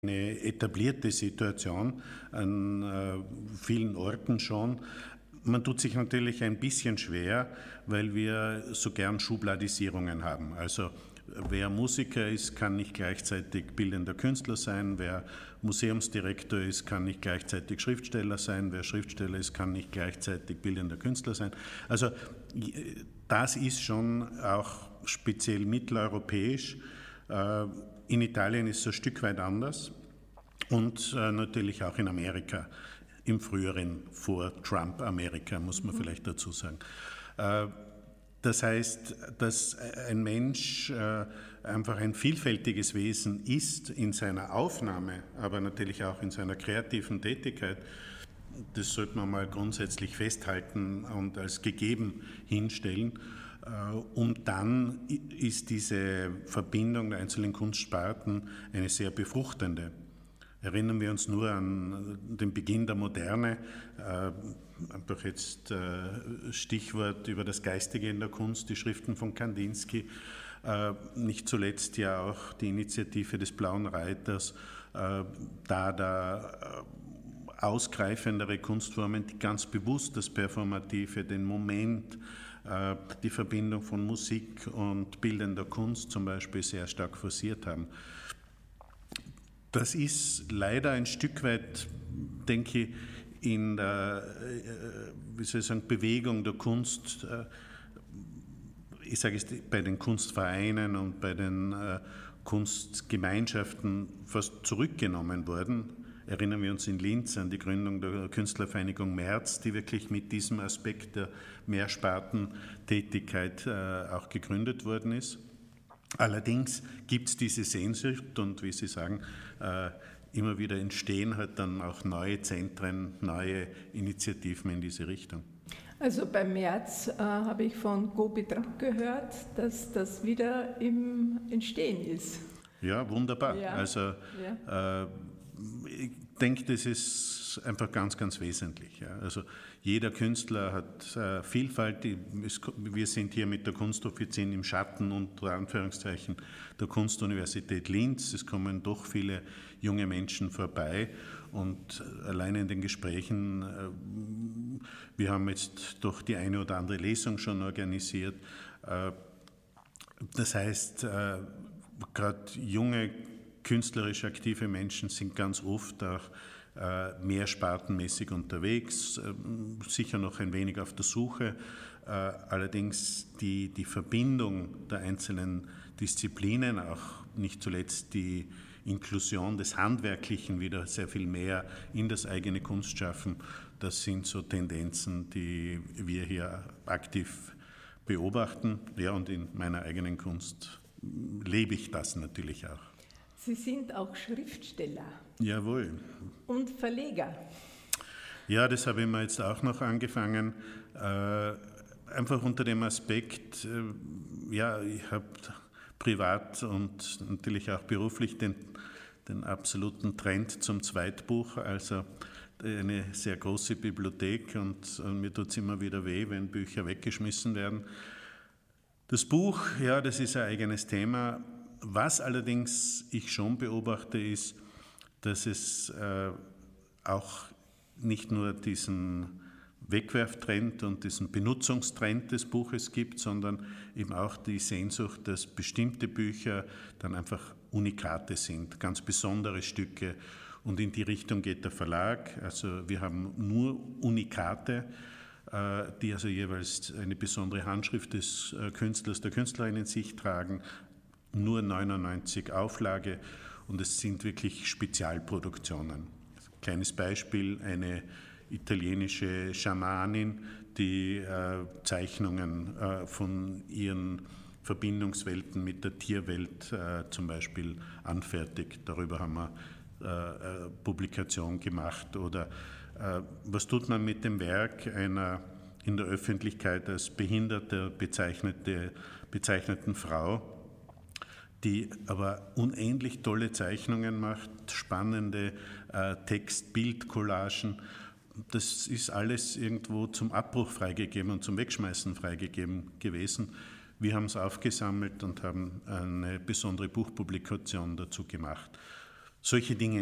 eine etablierte Situation an vielen Orten schon. Man tut sich natürlich ein bisschen schwer, weil wir so gern Schubladisierungen haben. Also wer Musiker ist, kann nicht gleichzeitig bildender Künstler sein. Wer Museumsdirektor ist, kann nicht gleichzeitig Schriftsteller sein. Wer Schriftsteller ist, kann nicht gleichzeitig bildender Künstler sein. Also das ist schon auch speziell mitteleuropäisch. In Italien ist es ein Stück weit anders und natürlich auch in Amerika, im früheren Vor-Trump-Amerika, muss man vielleicht dazu sagen. Das heißt, dass ein Mensch einfach ein vielfältiges Wesen ist in seiner Aufnahme, aber natürlich auch in seiner kreativen Tätigkeit. Das sollte man mal grundsätzlich festhalten und als gegeben hinstellen. Und dann ist diese Verbindung der einzelnen Kunstsparten eine sehr befruchtende. Erinnern wir uns nur an den Beginn der Moderne, einfach jetzt Stichwort über das Geistige in der Kunst, die Schriften von Kandinsky, nicht zuletzt ja auch die Initiative des Blauen Reiters, da ausgreifendere Kunstformen, die ganz bewusst das Performative, den Moment, die Verbindung von Musik und bildender Kunst zum Beispiel sehr stark forciert haben. Das ist leider ein Stück weit, denke ich, in der Bewegung der Kunst, ich sage es bei den Kunstvereinen und bei den Kunstgemeinschaften fast zurückgenommen worden. Erinnern wir uns in Linz an die Gründung der Künstlervereinigung März, die wirklich mit diesem Aspekt der Mehrspartentätigkeit auch gegründet worden ist. Allerdings gibt es diese Sehnsucht und wie Sie sagen, immer wieder entstehen halt dann auch neue Zentren, neue Initiativen in diese Richtung. Also beim März habe ich von Gobi Trapp gehört, dass das wieder im Entstehen ist. Ja, wunderbar. Ja. Also ich denke, das ist einfach ganz, ganz wesentlich. Ja. Also jeder Künstler hat Vielfalt. Wir sind hier mit der Kunstoffizin im Schatten unter Anführungszeichen der Kunstuniversität Linz. Es kommen doch viele junge Menschen vorbei und allein in den Gesprächen, wir haben jetzt doch die eine oder andere Lesung schon organisiert. Das heißt, gerade junge künstlerisch aktive Menschen sind ganz oft auch mehrspartenmäßig unterwegs, sicher noch ein wenig auf der Suche. Allerdings die Verbindung der einzelnen Disziplinen, auch nicht zuletzt die Inklusion des Handwerklichen wieder sehr viel mehr in das eigene Kunstschaffen, das sind so Tendenzen, die wir hier aktiv beobachten. Ja, und in meiner eigenen Kunst lebe ich das natürlich auch. Sie sind auch Schriftsteller. Jawohl. Und Verleger. Ja, das habe ich mir jetzt auch noch angefangen. Einfach unter dem Aspekt, ja, ich habe privat und natürlich auch beruflich den absoluten Trend zum Zweitbuch, also eine sehr große Bibliothek und mir tut es immer wieder weh, wenn Bücher weggeschmissen werden. Das Buch, ja, das ist ein eigenes Thema. Was allerdings ich schon beobachte, ist, dass es auch nicht nur diesen Wegwerftrend und diesen Benutzungstrend des Buches gibt, sondern eben auch die Sehnsucht, dass bestimmte Bücher dann einfach Unikate sind, ganz besondere Stücke. Und in die Richtung geht der Verlag. Also wir haben nur Unikate, die also jeweils eine besondere Handschrift des Künstlers, der Künstlerin in sich tragen. Nur 99 Auflage und es sind wirklich Spezialproduktionen. Kleines Beispiel, eine italienische Schamanin, die Zeichnungen von ihren Verbindungswelten mit der Tierwelt zum Beispiel anfertigt. Darüber haben wir Publikation gemacht. Oder was tut man mit dem Werk einer in der Öffentlichkeit als behinderte bezeichneten Frau, die aber unendlich tolle Zeichnungen macht, spannende Text-Bild-Collagen. Das ist alles irgendwo zum Abbruch freigegeben und zum Wegschmeißen freigegeben gewesen. Wir haben es aufgesammelt und haben eine besondere Buchpublikation dazu gemacht. Solche Dinge